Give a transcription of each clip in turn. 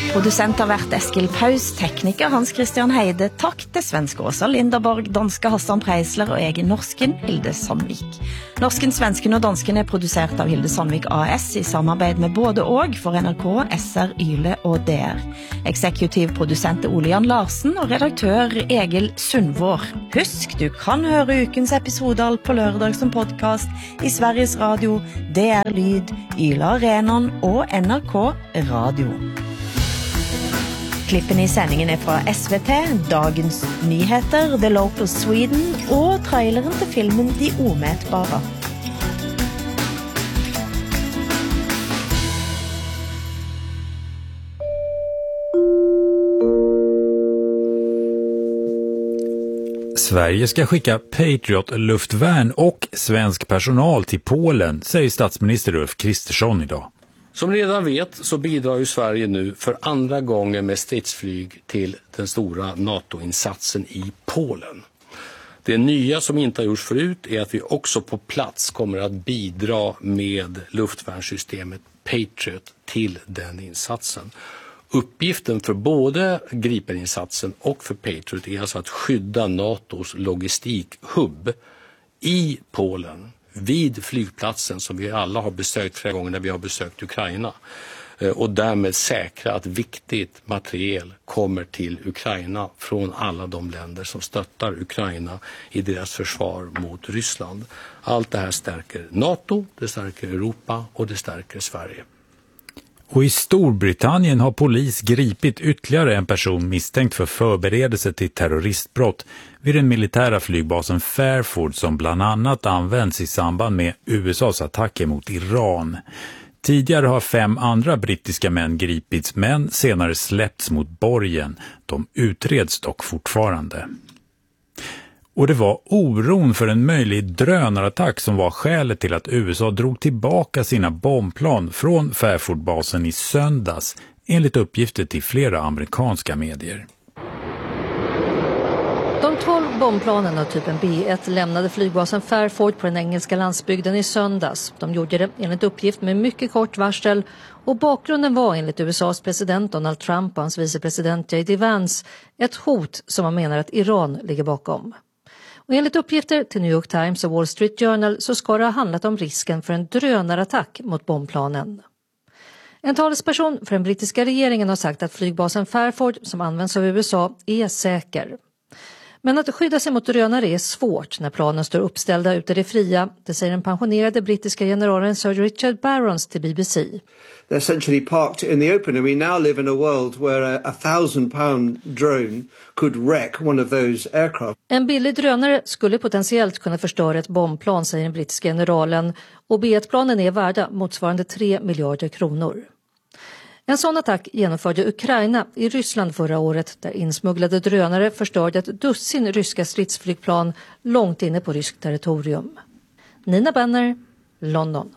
Producent har vært Eskil Paus, tekniker Hans Christian Heide, takk til svensk Åsa Linderborg, danske Hassan Preisler og egen norsken Hilde Sandvik. Norsken, svensken og dansken produsert av Hilde Sandvik AS i samarbeid med både og for NRK, SR, Yle og DR. Eksekutiv produsent Ole Jan Larsen og redaktør Egil Sundvår. Husk, du kan høre ukens episode på lørdag som podcast i Sveriges Radio, DR Lyd, Yle Arenan og NRK Radio. Klippen i sendingen fra SVT, Dagens Nyheter, The Local Sweden og traileren til filmen De Omätbara. Sverige ska skicka Patriot-luftvärn och svensk personal till Polen, säger statsminister Ulf Kristersson idag. Som ni redan vet så bidrar ju Sverige nu för andra gången med stridsflyg till den stora NATO-insatsen i Polen. Det nya som inte har gjorts förut är att vi också på plats kommer att bidra med luftvärnssystemet Patriot till den insatsen. Uppgiften för både Gripen-insatsen och för Patriot är alltså att skydda NATOs logistikhubb i Polen vid flygplatsen som vi alla har besökt flera gånger när vi har besökt Ukraina och därmed säkra att viktigt materiel kommer till Ukraina från alla de länder som stöttar Ukraina i deras försvar mot Ryssland. Allt det här stärker NATO, det stärker Europa och det stärker Sverige. Och i Storbritannien har polis gripit ytterligare en person misstänkt för förberedelse till terroristbrott vid den militära flygbasen Fairford som bland annat används i samband med USAs attacker mot Iran. Tidigare har 5 andra brittiska män gripits men senare släppts mot borgen. De utreds dock fortfarande. Och det var oron för en möjlig drönarattack som var skälet till att USA drog tillbaka sina bombplan från Fairford-basen i söndags, enligt uppgifter till flera amerikanska medier. De 12 bombplanen av typen B1 lämnade flygbasen Fairford på den engelska landsbygden i söndags. De gjorde det enligt uppgift med mycket kort varsel och bakgrunden var enligt USAs president Donald Trump och hans vicepresident J.D. Vance ett hot som man menar att Iran ligger bakom. Och enligt uppgifter till New York Times och Wall Street Journal så ska det ha handlat om risken för en drönarattack mot bombplanen. En talesperson för den brittiska regeringen har sagt att flygbasen Fairford som används av USA är säker. Men att skydda sig mot drönare är svårt när planen står uppställda ute i det fria, det säger den pensionerade brittiska generalen Sir Richard Barrons till BBC. They're essentially parked in the open and we now live in a world where a 1,000-pound drone could wreck one of those aircraft. En billig drönare skulle potentiellt kunna förstöra ett bombplan, säger den brittiska generalen, och B1-planen är värda motsvarande 3 miljarder kronor. En sån attack genomförde Ukraina i Ryssland förra året där insmugglade drönare förstörde ett dussin ryska stridsflygplan långt inne på ryskt territorium. Nina Benner, London.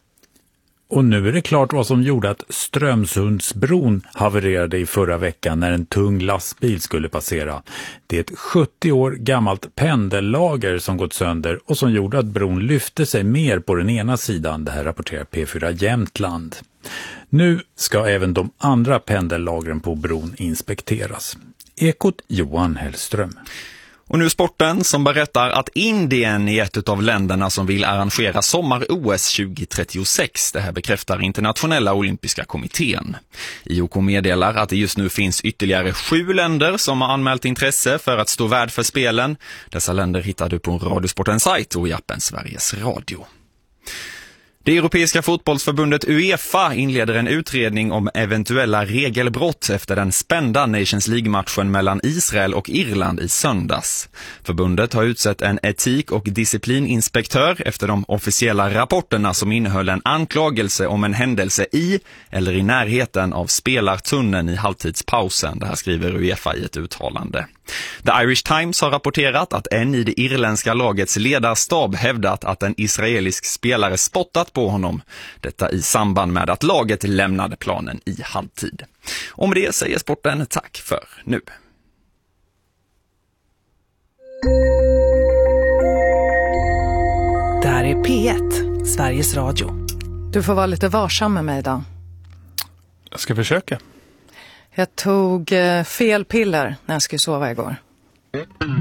Och nu är det klart vad som gjorde att Strömsundsbron havererade i förra veckan när en tung lastbil skulle passera. Det är ett 70 år gammalt pendellager som gått sönder och som gjorde att bron lyfte sig mer på den ena sidan. Det här rapporterar P4 Jämtland. Nu ska även de andra pendellagren på bron inspekteras. Ekot Johan Hellström. Och nu sporten som berättar att Indien är ett av länderna som vill arrangera sommar-OS 2036. Det här bekräftar Internationella Olympiska kommittén. IOK meddelar att det just nu finns ytterligare 7 länder som har anmält intresse för att stå värd för spelen. Dessa länder hittar du på Radiosportens sajt och i appen Sveriges Radio. Det europeiska fotbollsförbundet UEFA inleder en utredning om eventuella regelbrott efter den spända Nations League-matchen mellan Israel och Irland i söndags. Förbundet har utsett en etik- och disciplininspektör efter de officiella rapporterna som innehöll en anklagelse om en händelse i eller i närheten av spelartunneln i halvtidspausen. Det här skriver UEFA i ett uttalande. The Irish Times har rapporterat att en i det irländska lagets ledarstab hävdat att en israelisk spelare spottat på honom. Detta i samband med att laget lämnade planen i halvtid. Och med det säger sporten tack för nu. Det här är P1, Sveriges Radio. Du får vara lite varsam med mig idag. Jag ska försöka. Jag tog fel piller när jag skulle sova igår.